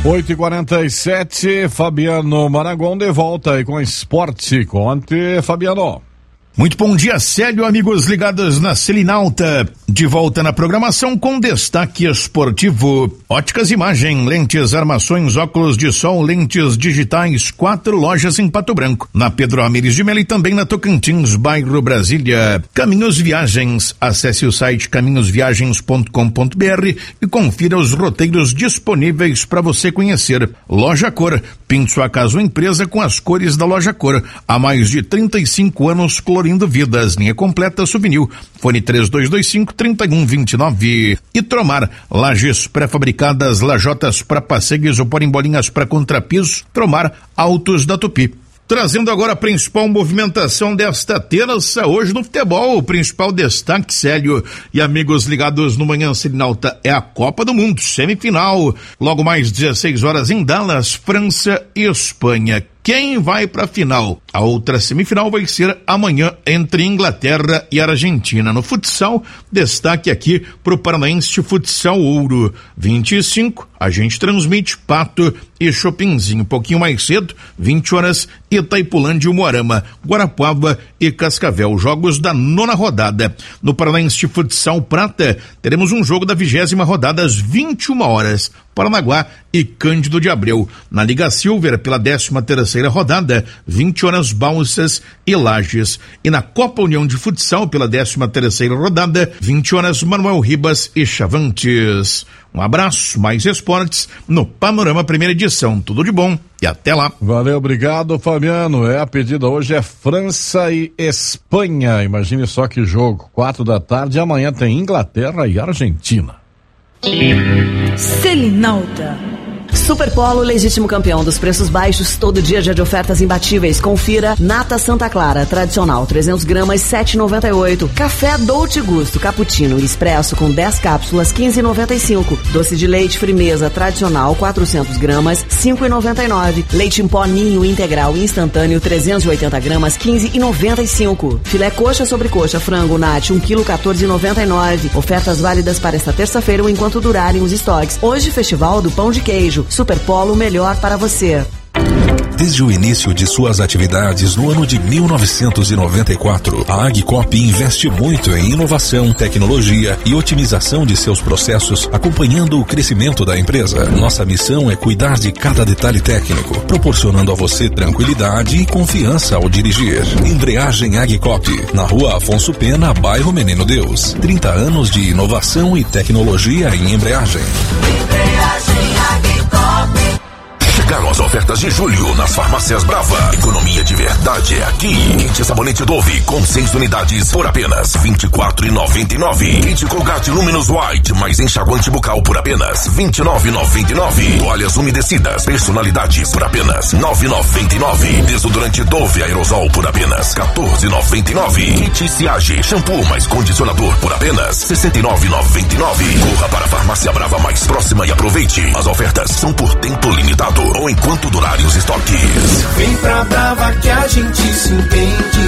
8h47, Fabiano Maragão de volta aí com Esporte. Conte, Fabiano. Muito bom dia, Célio, amigos ligados na Selinalta. De volta na programação com destaque esportivo. Óticas Imagem, lentes, armações, óculos de sol, lentes digitais, 4 lojas em Pato Branco. Na Pedro Ramires de Melo e também na Tocantins, bairro Brasília. Caminhos Viagens, acesse o site caminhosviagens.com.br e confira os roteiros disponíveis para você conhecer. Loja Cor, pinte sua casa ou empresa com as cores da Loja Cor. Há mais de 35 anos colorindo vidas. Linha completa Souvenir. Fone 3225-3129. E Tromar, lajes pré-fabricadas, lajotas para passegues ou porem bolinhas para contrapiso. Tromar, Autos da Tupi. Trazendo agora a principal movimentação desta terça, hoje no futebol, o principal destaque, Célio e amigos ligados no Manhã Selinalta, é a Copa do Mundo, semifinal, logo mais 16 horas em Dallas, França e Espanha. Quem vai para a final? A outra semifinal vai ser amanhã entre Inglaterra e Argentina. No futsal, destaque aqui pro Paranaense Futsal Ouro. 25, a gente transmite Pato e Chopinzinho. Um pouquinho mais cedo, 20 horas, Itaipulândia e Umuarama, Guarapuava e Cascavel. Jogos da 9ª rodada. No Paranaense Futsal Prata, teremos um jogo da 20ª rodada às 21 horas. Paranaguá e Cândido de Abreu. Na Liga Silver, pela 13ª rodada, 20 horas, Balsas e Lages. E na Copa União de Futsal, pela 13ª rodada, 20 horas, Manuel Ribas e Chavantes. Um abraço, mais esportes no Panorama Primeira Edição. Tudo de bom e até lá. Valeu, obrigado, Fabiano. A pedida hoje é França e Espanha. Imagine só que jogo, 4 da tarde, e amanhã tem Inglaterra e Argentina. Selinalta. Superpolo, legítimo campeão dos preços baixos, todo dia de ofertas imbatíveis. Confira: nata Santa Clara, tradicional, 300 gramas, 7,98. Café Dolce Gusto, cappuccino e expresso com 10 cápsulas, 15,95. Doce de leite Frimeza, tradicional, 400 gramas, 5,99. Leite em pó Ninho integral instantâneo, 380 gramas, 15,95. Filé coxa sobre coxa, frango Nat, 1 kg, 14,99. Ofertas válidas para esta terça-feira ou enquanto durarem os estoques. Hoje, Festival do Pão de Queijo. Superpolo, melhor para você. Desde o início de suas atividades no ano de 1994, a Agcop investe muito em inovação, tecnologia e otimização de seus processos, acompanhando o crescimento da empresa. Nossa missão é cuidar de cada detalhe técnico, proporcionando a você tranquilidade e confiança ao dirigir. Embreagem Agcop, na Rua Afonso Pena, bairro Menino Deus. 30 anos de inovação e tecnologia em embreagem. Embreagem Agcop. Chegaram as ofertas de julho nas farmácias Brava. Economia de verdade é aqui. Kit sabonete Dove com 6 unidades por apenas R$24,99. Kit Colgate Luminous White mais enxaguante bucal por apenas R$29,99. Toalhas umedecidas personalidades por apenas R$9,99. Desodorante Dove Aerosol por apenas R$14,99. Kit Siage shampoo mais condicionador por apenas R$69,99. Corra para a farmácia Brava mais próxima e aproveite. As ofertas são por tempo limitado ou enquanto durarem os estoques. Vem pra Brava que a gente se entende.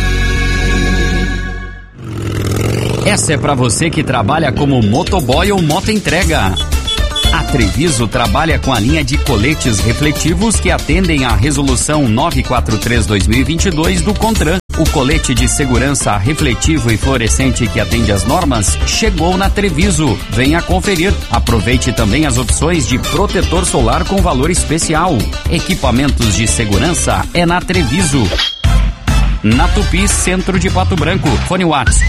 Essa é pra você que trabalha como motoboy ou motoentrega. A Treviso trabalha com a linha de coletes refletivos que atendem à resolução 943/2022 do CONTRAN. O colete de segurança refletivo e fluorescente que atende às normas chegou na Treviso. Venha conferir. Aproveite também as opções de protetor solar com valor especial. Equipamentos de segurança é na Treviso. Na Tupi, centro de Pato Branco. Fone Whats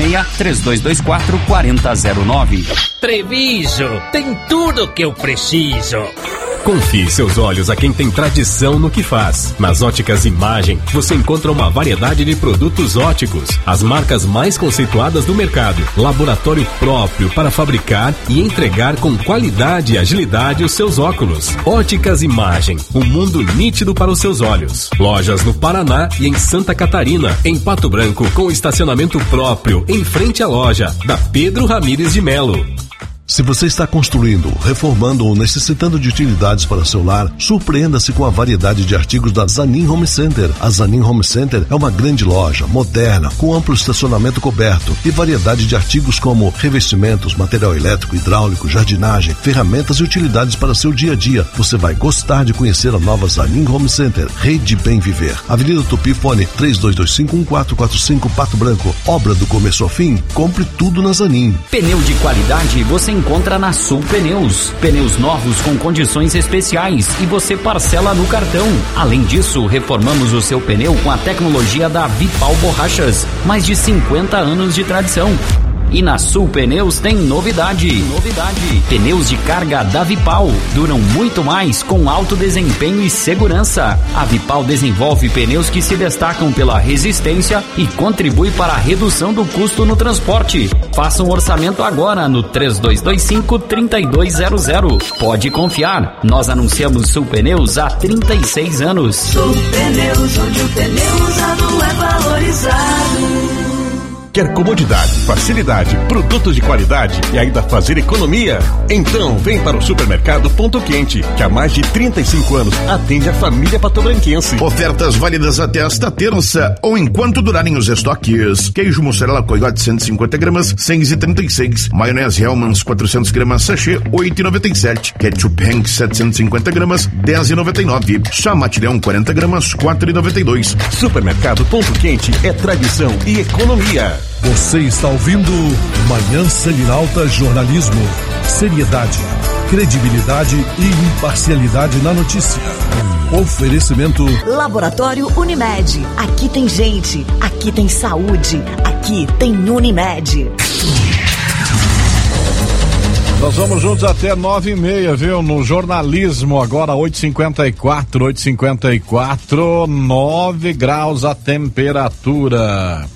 46-3224-4009. Treviso, tem tudo que eu preciso. Confie seus olhos a quem tem tradição no que faz. Nas Óticas Imagem, você encontra uma variedade de produtos óticos, as marcas mais conceituadas do mercado, laboratório próprio para fabricar e entregar com qualidade e agilidade os seus óculos. Óticas Imagem, um mundo nítido para os seus olhos. Lojas no Paraná e em Santa Catarina, em Pato Branco, com estacionamento próprio em frente à loja da Pedro Ramires de Melo. Se você está construindo, reformando ou necessitando de utilidades para seu lar, surpreenda-se com a variedade de artigos da Zanin Home Center. A Zanin Home Center é uma grande loja, moderna, com amplo estacionamento coberto e variedade de artigos como revestimentos, material elétrico, hidráulico, jardinagem, ferramentas e utilidades para seu dia a dia. Você vai gostar de conhecer a nova Zanin Home Center, Rede Bem Viver. Avenida Tupi, fone 3225-1445, Pato Branco. Obra do começo ao fim, compre tudo na Zanin. Pneu de qualidade você encontra na Sul Pneus. Pneus novos com condições especiais e você parcela no cartão. Além disso, reformamos o seu pneu com a tecnologia da Vipal Borrachas. Mais de 50 anos de tradição. E na Sul Pneus tem novidade. Pneus de carga da Vipal duram muito mais com alto desempenho e segurança. A Vipal desenvolve pneus que se destacam pela resistência e contribui para a redução do custo no transporte. Faça um orçamento agora no 3225-3200. Pode confiar, nós anunciamos Sul Pneus há 36 anos. Sul Pneus, onde o pneu usado é valorizado. Quer comodidade, facilidade, produtos de qualidade e ainda fazer economia? Então vem para o Supermercado Ponto Quente, que há mais de 35 anos atende a família patobranquense. Ofertas válidas até esta terça ou enquanto durarem os estoques. Queijo mussarela Coyote 150 gramas, 6,36. Maionese Hellmann's 400 gramas, sachê 8,97. Ketchup Henk 750 gramas, 10,99. Chamate Leão 40 gramas, 4,92. Supermercado Ponto Quente é tradição e economia. Você está ouvindo Manhã Selinalta Jornalismo. Seriedade, credibilidade e imparcialidade na notícia. Oferecimento Laboratório Unimed. Aqui tem gente, aqui tem saúde, aqui tem Unimed. Nós vamos juntos até 9h30, viu? No jornalismo, agora 8h54, 9 graus a temperatura.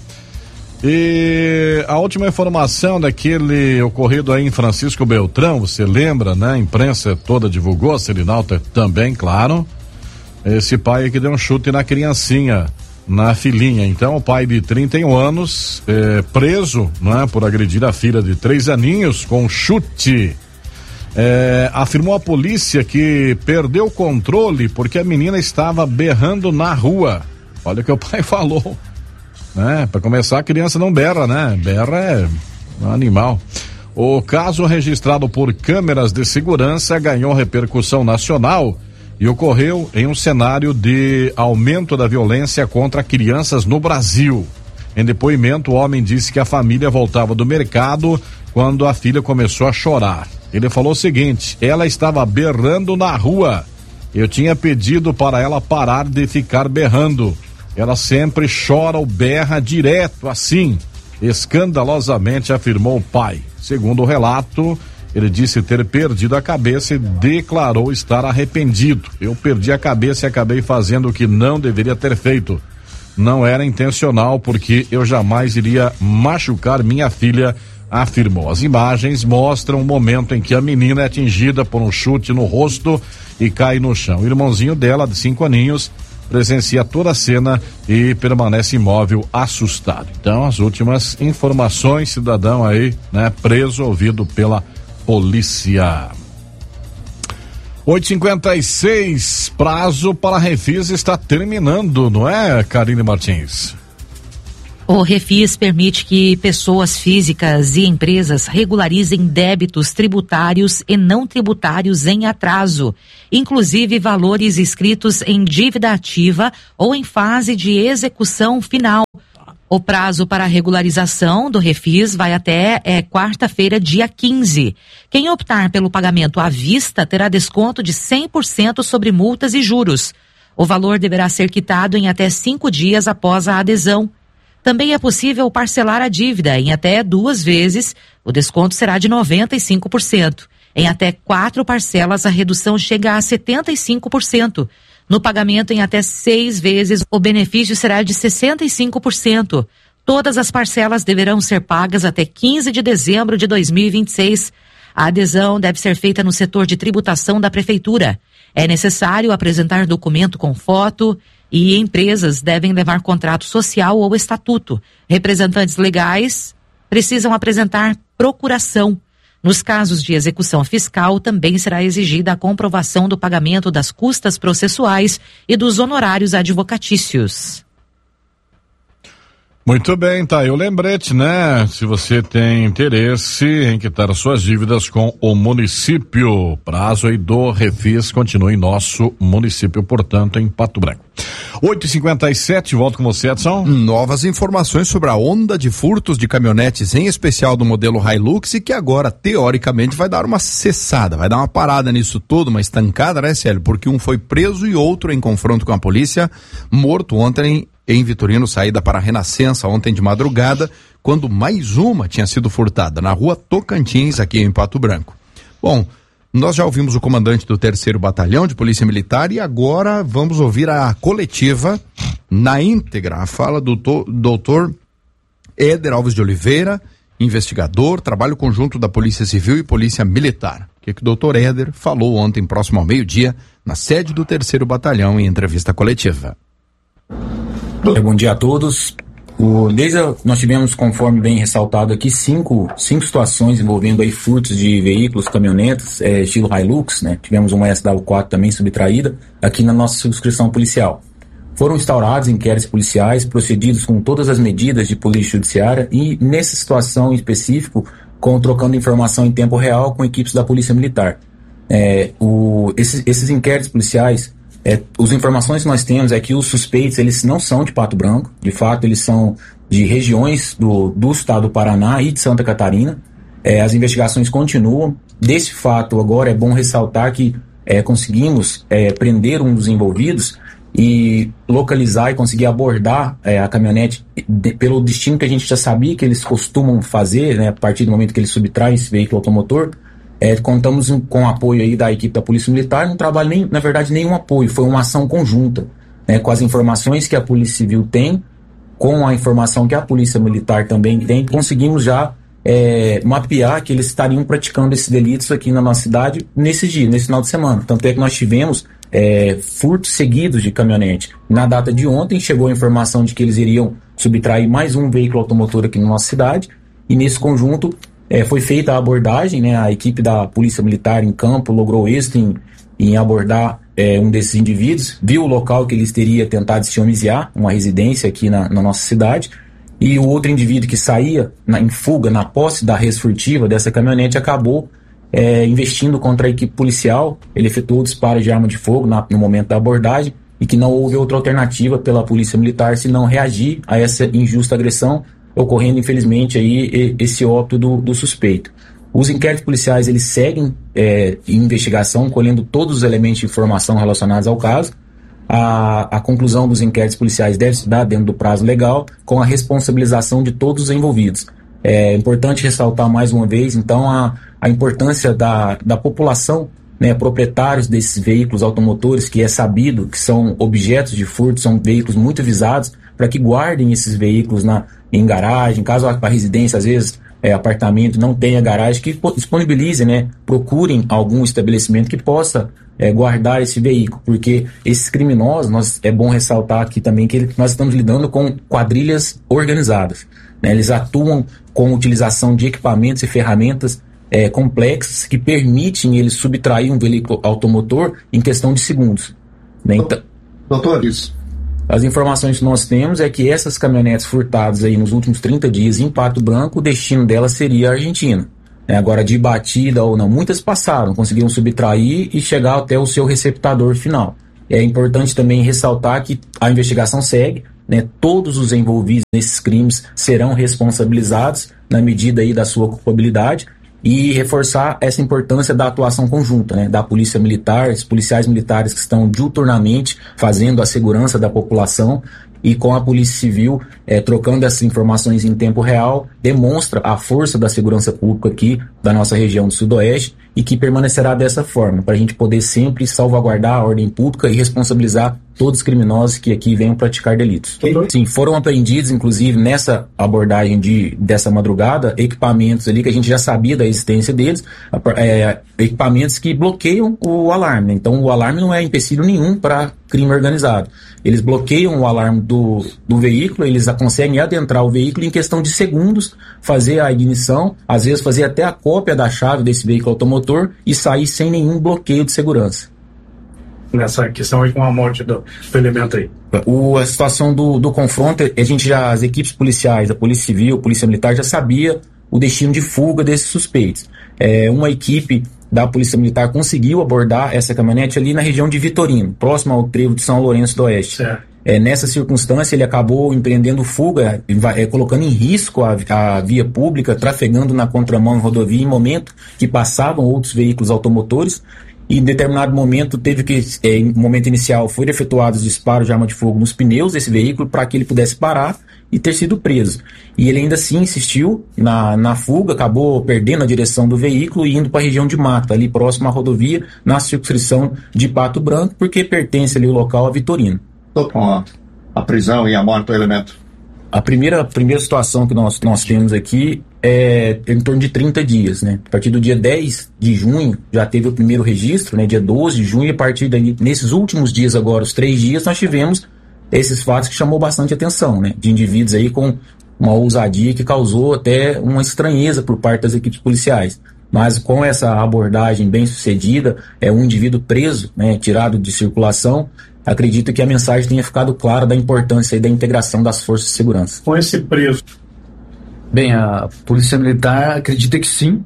E a última informação daquele ocorrido aí em Francisco Beltrão, você lembra, né? A imprensa toda divulgou, a Selinalta também, claro. Esse pai que deu um chute na criancinha, na filhinha. Então, o pai de 31 anos, preso, né? Por agredir a filha de 3 aninhos com um chute. Afirmou a polícia que perdeu o controle porque a menina estava berrando na rua. Olha o que o pai falou. Para começar, a criança não berra, né? Berra é um animal. O caso registrado por câmeras de segurança ganhou repercussão nacional e ocorreu em um cenário de aumento da violência contra crianças no Brasil. Em depoimento, o homem disse que a família voltava do mercado quando a filha começou a chorar. Ele falou o seguinte: ela estava berrando na rua. Eu tinha pedido para ela parar de ficar berrando. Ela sempre chora ou berra direto assim, escandalosamente, afirmou o pai. Segundo o relato, ele disse ter perdido a cabeça e declarou estar arrependido. Eu perdi a cabeça e acabei fazendo o que não deveria ter feito. Não era intencional, porque eu jamais iria machucar minha filha, afirmou. As imagens mostram o momento em que a menina é atingida por um chute no rosto e cai no chão. O irmãozinho dela, de 5 aninhos, presencia toda a cena e permanece imóvel, assustado. Então, as últimas informações, cidadão aí, né, preso, ouvido pela polícia. 8h56, prazo para a Refis está terminando, não é, Karine Martins? O Refis permite que pessoas físicas e empresas regularizem débitos tributários e não tributários em atraso, inclusive valores escritos em dívida ativa ou em fase de execução final. O prazo para a regularização do Refis vai até quarta-feira, dia 15. Quem optar pelo pagamento à vista terá desconto de 100% sobre multas e juros. O valor deverá ser quitado em até 5 dias após a adesão. Também é possível parcelar a dívida em até 2 vezes, o desconto será de 95%. Em até 4 parcelas, a redução chega a 75%. No pagamento em até 6 vezes, o benefício será de 65%. Todas as parcelas deverão ser pagas até 15 de dezembro de 2026. A adesão deve ser feita no setor de tributação da Prefeitura. É necessário apresentar documento com foto e empresas devem levar contrato social ou estatuto. Representantes legais precisam apresentar procuração. Nos casos de execução fiscal, também será exigida a comprovação do pagamento das custas processuais e dos honorários advocatícios. Muito bem, tá aí o lembrete, né? Se você tem interesse em quitar suas dívidas com o município, prazo aí do refis continua em nosso município, portanto, em Pato Branco. 8h57, volto com você, Edson. Novas informações sobre a onda de furtos de caminhonetes, em especial do modelo Hilux, e que agora, teoricamente, vai dar uma cessada, vai dar uma parada nisso tudo, uma estancada, né, Célio? Porque um foi preso e outro, em confronto com a polícia, morto ontem em Vitorino, saída para a Renascença ontem de madrugada, quando mais uma tinha sido furtada na rua Tocantins, aqui em Pato Branco. Bom, nós já ouvimos o comandante do 3º Batalhão de Polícia Militar e agora vamos ouvir a coletiva na íntegra, a fala do doutor Éder Alves de Oliveira, investigador, trabalho conjunto da Polícia Civil e Polícia Militar. O que o doutor Éder falou ontem, próximo ao meio-dia, na sede do 3º Batalhão, em entrevista coletiva. Bom dia a todos. Nós tivemos, conforme bem ressaltado aqui, cinco situações envolvendo aí furtos de veículos, caminhonetas, estilo Hilux, né? Tivemos uma SW4 também subtraída aqui na nossa subscrição policial. Foram instaurados inquéritos policiais, procedidos com todas as medidas de polícia judiciária e, nessa situação em específico, trocando informação em tempo real com equipes da Polícia Militar. Esses inquéritos policiais, as informações que nós temos é que os suspeitos, eles não são de Pato Branco, de fato eles são de regiões do estado do Paraná e de Santa Catarina. As investigações continuam. Desse fato, agora é bom ressaltar que conseguimos prender um dos envolvidos e localizar e conseguir abordar a caminhonete pelo destino que a gente já sabia que eles costumam fazer, né, a partir do momento que eles subtraem esse veículo automotor. Contamos com o apoio aí da equipe da Polícia Militar, não trabalho na verdade nenhum apoio, foi uma ação conjunta, né, com as informações que a Polícia Civil tem, com a informação que a Polícia Militar também tem, conseguimos já mapear que eles estariam praticando esses delitos aqui na nossa cidade nesse final de semana. Tanto é que nós tivemos furtos seguidos de caminhonete. Na data de ontem chegou a informação de que eles iriam subtrair mais um veículo automotor aqui na nossa cidade, e nesse conjunto foi feita a abordagem, né? A equipe da Polícia Militar em campo logrou êxito em abordar um desses indivíduos, viu o local que eles teriam tentado se homiziar, uma residência aqui na nossa cidade, e o outro indivíduo que saía em fuga, na posse da res furtiva dessa caminhonete, acabou investindo contra a equipe policial. Ele efetuou disparo de arma de fogo no momento da abordagem, e que não houve outra alternativa pela Polícia Militar senão reagir a essa injusta agressão, ocorrendo infelizmente aí esse óbito do suspeito. Os inquéritos policiais, eles seguem em investigação, colhendo todos os elementos de informação relacionados ao caso. A conclusão dos inquéritos policiais deve se dar dentro do prazo legal, com a responsabilização de todos os envolvidos. É importante ressaltar mais uma vez, então, a importância da população, né, proprietários desses veículos automotores, que é sabido que são objetos de furto, são veículos muito visados, para que guardem esses veículos em garagem, caso a residência, às vezes, apartamento não tenha garagem, que disponibilize, né, procurem algum estabelecimento que possa guardar esse veículo, porque esses criminosos, é bom ressaltar aqui também que nós estamos lidando com quadrilhas organizadas, né, eles atuam com utilização de equipamentos e ferramentas complexas que permitem eles subtrair um veículo automotor em questão de segundos, né? Então, doutor, isso. As informações que nós temos é que essas caminhonetes furtadas aí nos últimos 30 dias em Pato Branco, o destino delas seria a Argentina. Agora, de batida ou não, muitas passaram, conseguiram subtrair e chegar até o seu receptador final. É importante também ressaltar que a investigação segue, né? Todos os envolvidos nesses crimes serão responsabilizados na medida aí da sua culpabilidade, e reforçar essa importância da atuação conjunta, né, da Polícia Militar, os policiais militares que estão diuturnamente fazendo a segurança da população, e com a Polícia Civil trocando essas informações em tempo real, demonstra a força da segurança pública aqui da nossa região do Sudoeste, e que permanecerá dessa forma, para a gente poder sempre salvaguardar a ordem pública e responsabilizar todos os criminosos que aqui venham praticar delitos. Sim, foram apreendidos, inclusive, nessa abordagem dessa madrugada, equipamentos ali que a gente já sabia da existência deles, equipamentos que bloqueiam o alarme. Então, o alarme não é empecilho nenhum para crime organizado. Eles bloqueiam o alarme do veículo, eles conseguem adentrar o veículo em questão de segundos, fazer a ignição, às vezes fazer até a cópia da chave desse veículo automotor e sair sem nenhum bloqueio de segurança. Nessa questão aí com a morte do elemento aí. A situação do confronto, as equipes policiais, a Polícia Civil, a Polícia Militar já sabia o destino de fuga desses suspeitos. Uma equipe da Polícia Militar conseguiu abordar essa caminhonete ali na região de Vitorino, próximo ao trevo de São Lourenço do Oeste. Certo. Nessa circunstância, ele acabou empreendendo fuga, colocando em risco a via pública, trafegando na contramão em rodovia em momento que passavam outros veículos automotores. E em determinado momento no momento inicial, foram efetuados disparos de arma de fogo nos pneus desse veículo para que ele pudesse parar e ter sido preso. E ele ainda assim insistiu na fuga, acabou perdendo a direção do veículo e indo para a região de Mata, ali próximo à rodovia, na circunscrição de Pato Branco, porque pertence ali o local a Vitorino. Com a prisão e a morte do elemento. A primeira situação que nós temos aqui é em torno de 30 dias, né? A partir do dia 10 de junho já teve o primeiro registro, né? Dia 12 de junho, e a partir daí, nesses últimos dias agora, os 3 dias, nós tivemos esses fatos que chamou bastante atenção, né? De indivíduos aí com uma ousadia que causou até uma estranheza por parte das equipes policiais. Mas com essa abordagem bem sucedida, um indivíduo preso, né? Tirado de circulação. Acredito que a mensagem tenha ficado clara da importância e da integração das forças de segurança. Com esse preso? Bem, a Polícia Militar acredita que sim.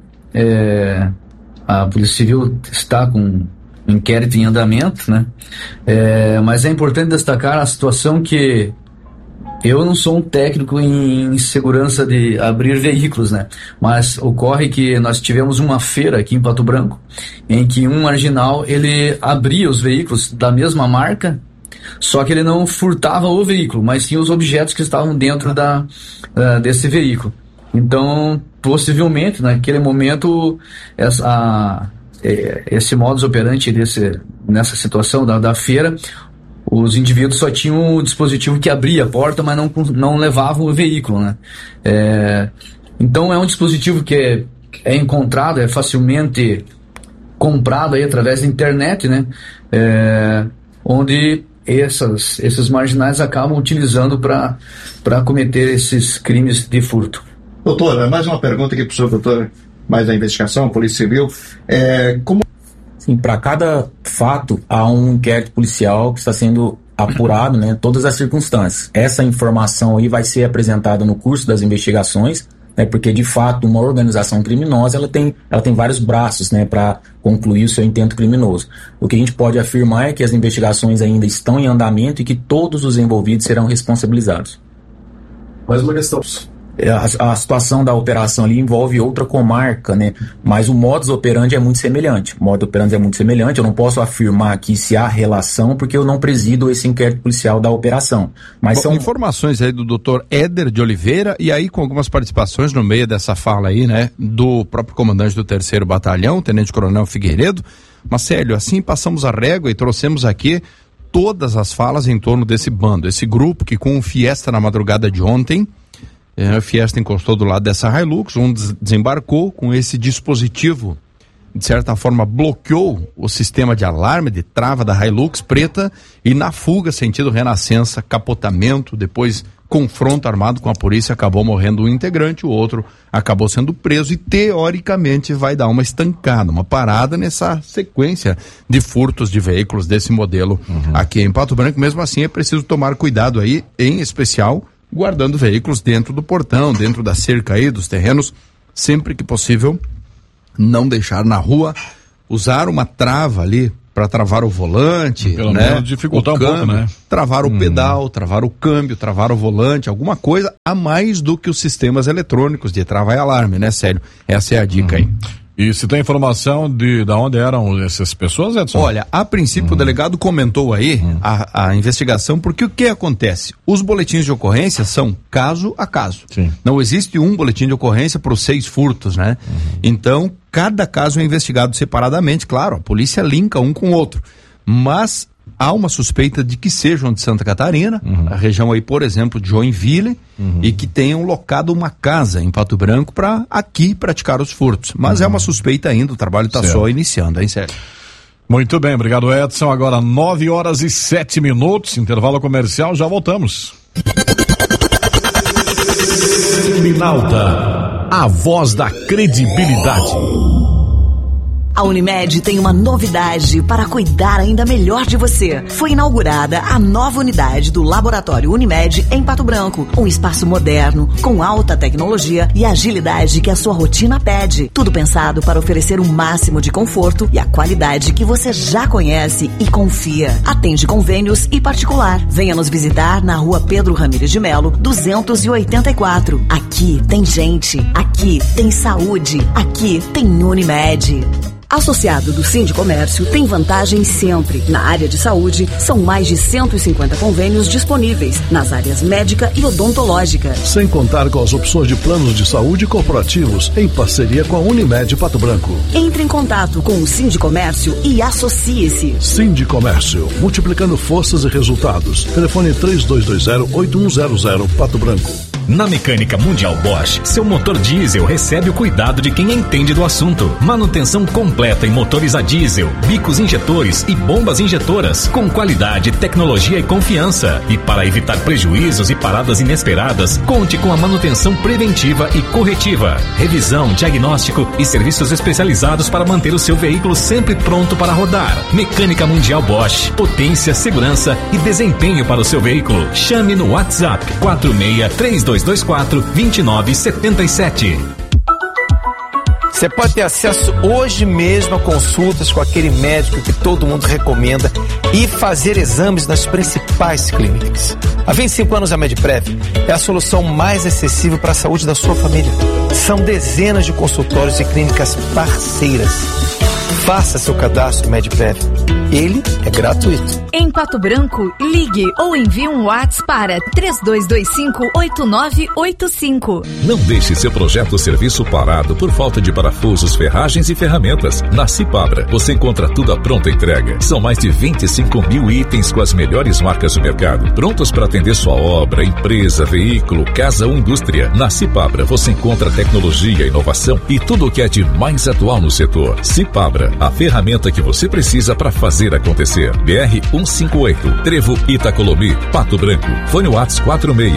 A Polícia Civil está com um inquérito em andamento, né? Mas é importante destacar a situação que eu não sou um técnico em segurança de abrir veículos, né? Mas ocorre que nós tivemos uma feira aqui em Pato Branco, em que um marginal, ele abria os veículos da mesma marca, só que ele não furtava o veículo, mas sim os objetos que estavam dentro desse veículo. Então, possivelmente, naquele momento, esse modus operandi nessa situação da feira, os indivíduos só tinham o dispositivo que abria a porta, mas não levavam o veículo, né? Então é um dispositivo que é encontrado, é facilmente comprado aí através da internet, né? Onde esses marginais acabam utilizando para cometer esses crimes de furto. Doutor, mais uma pergunta aqui para o senhor, doutor, mais da investigação, Polícia Civil. Sim, para cada fato há um inquérito policial que está sendo apurado, né, todas as circunstâncias. Essa informação aí vai ser apresentada no curso das investigações, né, porque de fato uma organização criminosa ela tem vários braços, né, para concluir o seu intento criminoso. O que a gente pode afirmar é que as investigações ainda estão em andamento e que todos os envolvidos serão responsabilizados. Mais uma questão. A situação da operação ali envolve outra comarca, né? Mas o modus operandi é muito semelhante. Eu não posso afirmar aqui se há relação, porque eu não presido esse inquérito policial da operação. Mas são informações aí do Dr. Éder de Oliveira, e aí com algumas participações no meio dessa fala aí, né? Do próprio comandante do 3º Batalhão, Tenente Coronel Figueiredo. Marcelo, assim passamos a régua e trouxemos aqui todas as falas em torno desse bando, esse grupo que com o Fiesta na madrugada de ontem, a Fiesta encostou do lado dessa Hilux, desembarcou com esse dispositivo, de certa forma bloqueou o sistema de alarme, de trava da Hilux preta, e na fuga, sentido Renascença, capotamento, depois confronto armado com a polícia, acabou morrendo um integrante, o outro acabou sendo preso e teoricamente vai dar uma estancada, uma parada nessa sequência de furtos de veículos desse modelo aqui em Pato Branco. Mesmo assim é preciso tomar cuidado aí, em especial guardando veículos dentro do portão, dentro da cerca aí, dos terrenos, sempre que possível, não deixar na rua, usar uma trava ali para travar o volante, pelo menos dificultar câmbio, um pouco, né? Travar o pedal, travar o câmbio, travar o volante, alguma coisa a mais do que os sistemas eletrônicos de trava e alarme, né, Célio? Essa é a dica aí. E se tem informação de onde eram essas pessoas, Edson? Olha, a princípio o delegado comentou aí a investigação, porque o que acontece? Os boletins de ocorrência são caso a caso. Sim. Não existe um boletim de ocorrência para os 6 furtos, né? Então, cada caso é investigado separadamente, claro, a polícia linka um com o outro. Mas há uma suspeita de que sejam de Santa Catarina, a região aí, por exemplo, de Joinville, e que tenham locado uma casa em Pato Branco para aqui praticar os furtos. Mas é uma suspeita ainda, o trabalho está só iniciando, hein, Sérgio? Muito bem, obrigado, Edson. Agora 9h07, intervalo comercial, já voltamos. Minalta, a voz da credibilidade. A Unimed tem uma novidade para cuidar ainda melhor de você. Foi inaugurada a nova unidade do Laboratório Unimed em Pato Branco. Um espaço moderno, com alta tecnologia e agilidade que a sua rotina pede. Tudo pensado para oferecer o máximo de conforto e a qualidade que você já conhece e confia. Atende convênios e particular. Venha nos visitar na Rua Pedro Ramires de Melo, 284. Aqui tem gente, aqui tem saúde, aqui tem Unimed. Associado do Sindicomércio tem vantagem sempre. Na área de saúde, são mais de 150 convênios disponíveis nas áreas médica e odontológica. Sem contar com as opções de planos de saúde corporativos em parceria com a Unimed Pato Branco. Entre em contato com o Sindicomércio e associe-se. Sindicomércio, multiplicando forças e resultados. Telefone 3220-8100 Pato Branco. Na Mecânica Mundial Bosch, seu motor diesel recebe o cuidado de quem entende do assunto. Manutenção completa em motores a diesel, bicos injetores e bombas injetoras, com qualidade, tecnologia e confiança. E para evitar prejuízos e paradas inesperadas, conte com a manutenção preventiva e corretiva, revisão, diagnóstico e serviços especializados para manter o seu veículo sempre pronto para rodar. Mecânica Mundial Bosch, potência, segurança e desempenho para o seu veículo. Chame no WhatsApp 46-3224-2977. Você pode ter acesso hoje mesmo a consultas com aquele médico que todo mundo recomenda e fazer exames nas principais clínicas. Há 25 anos a Medprev é a solução mais acessível para a saúde da sua família. São dezenas de consultórios e clínicas parceiras. Faça seu cadastro Medprev. Ele é gratuito. Em Pato Branco, ligue ou envie um WhatsApp para 3225-8985. Não deixe seu projeto ou serviço parado por falta de parafusos, ferragens e ferramentas. Na Cipabra, você encontra tudo à pronta entrega. São mais de 25 mil itens com as melhores marcas do mercado, prontos para atender sua obra, empresa, veículo, casa ou indústria. Na Cipabra, você encontra tecnologia, inovação e tudo o que é de mais atual no setor. Cipabra, a ferramenta que você precisa para fazer acontecer. BR 158, Trevo Itacolomi, Pato Branco. Fone WhatsApp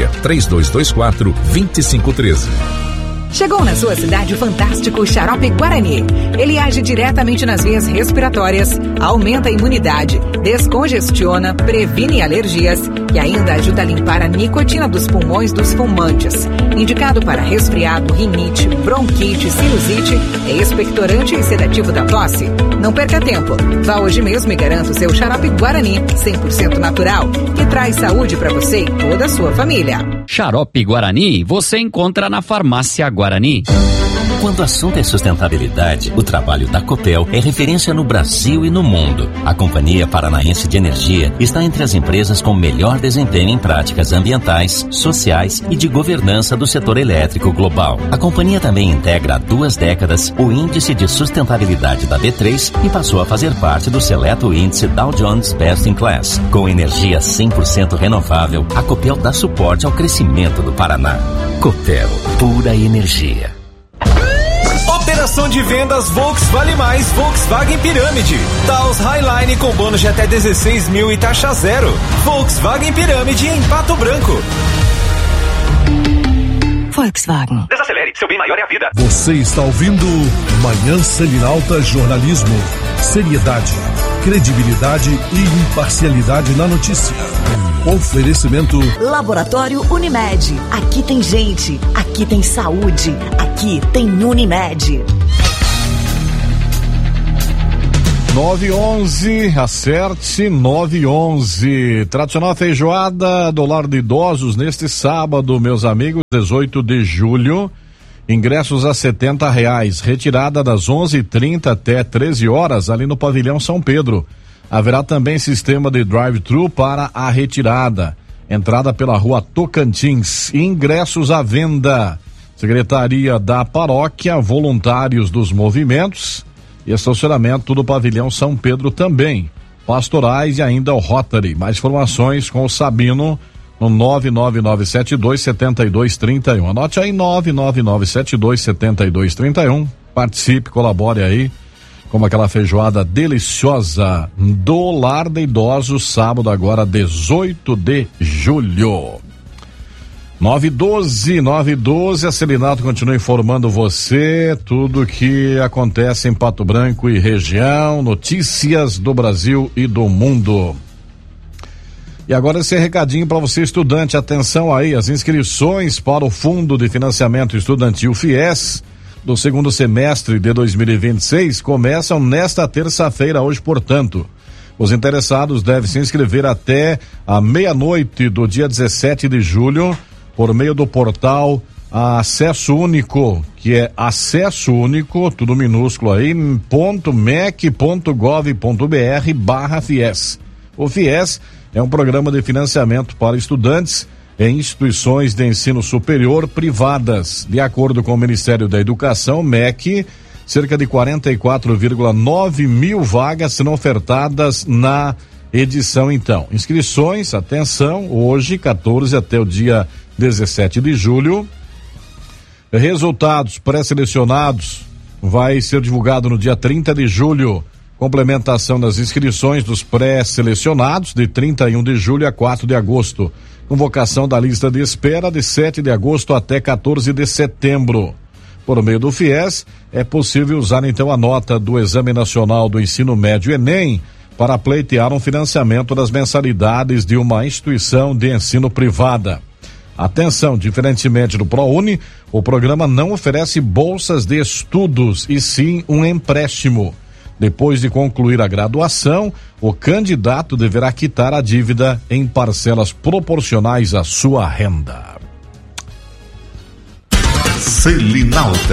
46-3224-2513. Chegou na sua cidade o fantástico Xarope Guarani. Ele age diretamente nas vias respiratórias, aumenta a imunidade, descongestiona, previne alergias e ainda ajuda a limpar a nicotina dos pulmões dos fumantes. Indicado para resfriado, rinite, bronquite, sinusite, é expectorante e sedativo da tosse. Não perca tempo. Vá hoje mesmo e garanta o seu Xarope Guarani, 100% natural, que traz saúde para você e toda a sua família. Xarope Guarani você encontra na Farmácia Guarani. Quando o assunto é sustentabilidade, o trabalho da Copel é referência no Brasil e no mundo. A Companhia Paranaense de Energia está entre as empresas com melhor desempenho em práticas ambientais, sociais e de governança do setor elétrico global. A companhia também integra há 2 décadas o Índice de Sustentabilidade da B3 e passou a fazer parte do seleto índice Dow Jones Best in Class. Com energia 100% renovável, a Copel dá suporte ao crescimento do Paraná. Copel, pura energia. Operação de vendas Volks Vale Mais Volkswagen Pirâmide. Taos Highline com bônus de até 16 mil e taxa zero. Volkswagen Pirâmide em Pato Branco. Volkswagen. Desacelere, seu bem maior é a vida. Você está ouvindo Manhã Selinalta Jornalismo. Seriedade, credibilidade e imparcialidade na notícia. Oferecimento Laboratório Unimed. Aqui tem gente, aqui tem saúde, aqui tem Unimed. 9:11, acerte 9:11. Tradicional feijoada do Lar de Idosos neste sábado, meus amigos, 18 de julho. ingressos a R$70, retirada das 11h30 até 13 horas ali no pavilhão São Pedro. Haverá também sistema de drive-thru para a retirada, entrada pela rua Tocantins, ingressos à venda. Secretaria da Paróquia, voluntários dos movimentos e estacionamento do pavilhão São Pedro também, pastorais e ainda o Rotary. Mais informações com o Sabino no 99972-7231. Anote aí, 99972-7231. Participe, colabore aí, como aquela feijoada deliciosa do Lar de Idosos, sábado agora, 18 de julho. 912, a Celinato continua informando você tudo que acontece em Pato Branco e região, notícias do Brasil e do mundo. E agora esse recadinho para você, estudante, atenção aí, as inscrições para o Fundo de Financiamento Estudantil FIES do segundo semestre de 2026 começam nesta terça-feira, hoje, portanto. Os interessados devem se inscrever até a meia-noite do dia 17 de julho por meio do portal Acesso Único, que é Acesso Único, tudo minúsculo aí, .mec.gov.br/FIES. O FIES é um programa de financiamento para estudantes em instituições de ensino superior privadas. De acordo com o Ministério da Educação, MEC, cerca de 44,9 mil vagas serão ofertadas na edição, então. Inscrições, atenção, hoje, 14 até o dia 17 de julho. Resultados pré-selecionados vai ser divulgado no dia 30 de julho. Complementação das inscrições dos pré-selecionados de 31 de julho a 4 de agosto. Convocação da lista de espera de 7 de agosto até 14 de setembro. Por meio do FIES, é possível usar então a nota do Exame Nacional do Ensino Médio Enem para pleitear um financiamento das mensalidades de uma instituição de ensino privada. Atenção, diferentemente do ProUni, o programa não oferece bolsas de estudos e sim um empréstimo. Depois de concluir a graduação, o candidato deverá quitar a dívida em parcelas proporcionais à sua renda. Selinalta.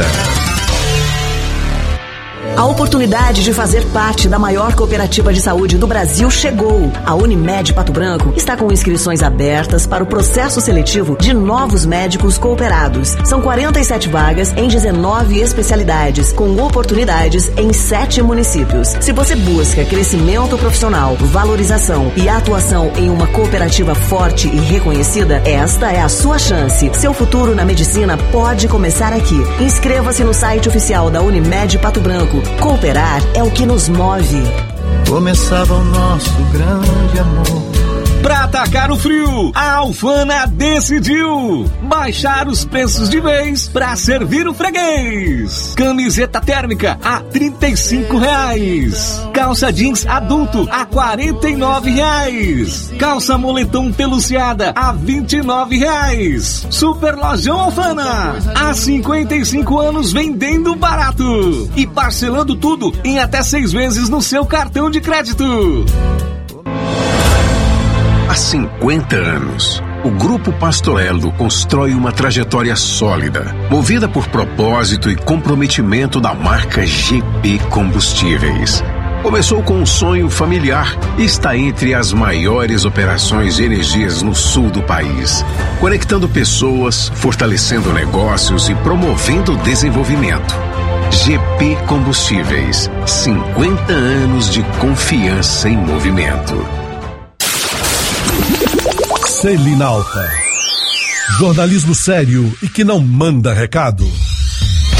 A oportunidade de fazer parte da maior cooperativa de saúde do Brasil chegou. A Unimed Pato Branco está com inscrições abertas para o processo seletivo de novos médicos cooperados. São 47 vagas em 19 especialidades, com oportunidades em 7 municípios. Se você busca crescimento profissional, valorização e atuação em uma cooperativa forte e reconhecida, esta é a sua chance. Seu futuro na medicina pode começar aqui. Inscreva-se no site oficial da Unimed Pato Branco. Cooperar é o que nos move. Começava o nosso grande amor. Pra atacar o frio, a Alfana decidiu baixar os preços de vez pra servir o freguês. Camiseta térmica a R$35. Calça jeans adulto a R$49. Calça moletom peluciada a R$29. Super Lojão Alfana, há 55 anos vendendo barato e parcelando tudo em até 6 vezes no seu cartão de crédito. Há 50 anos, o Grupo Pastorello constrói uma trajetória sólida, movida por propósito e comprometimento da marca GP Combustíveis. Começou com um sonho familiar e está entre as maiores operações de energias no sul do país, conectando pessoas, fortalecendo negócios e promovendo o desenvolvimento. GP Combustíveis, 50 anos de confiança em movimento. Selinalta. Jornalismo sério e que não manda recado.